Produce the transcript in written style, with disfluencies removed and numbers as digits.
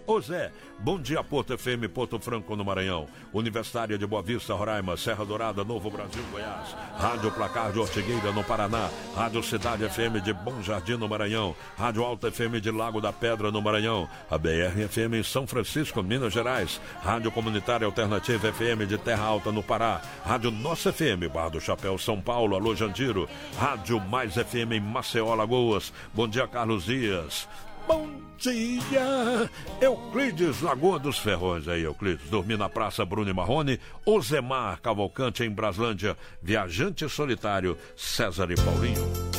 Ô Zé, bom dia Porto FM, Porto Franco no Maranhão, Universitária de Boa Vista, Roraima, Serra Dourada, Novo Brasil, Goiás, Rádio Placar de Ortigueira no Paraná, Rádio Cidade FM de Bom Jardim no Maranhão, Rádio Alta FM de Lago da Pedra no Maranhão, a BR FM em São Francisco, Minas Gerais, Rádio Comunitária Alternativa FM de Terra Alta no Pará, Rádio Nossa FM, Bar do Chapéu, São Paulo, alô Jandiro, Rádio Mais FM em Maceió, Lagoas, bom dia Carlos Dias. Bom dia, Euclides, Lagoa dos Ferrões aí, Euclides, dormi na Praça Bruno e Marrone, Ozemar Cavalcante em Braslândia, Viajante Solitário, César e Paulinho.